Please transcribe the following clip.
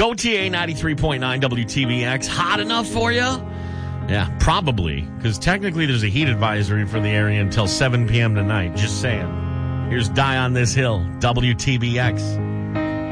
GOTA 93.9 WTBX. Hot enough for you? Yeah, probably. Because technically there's a heat advisory for the area until 7 p.m. tonight. Just saying. Here's Die on This Hill, WTBX.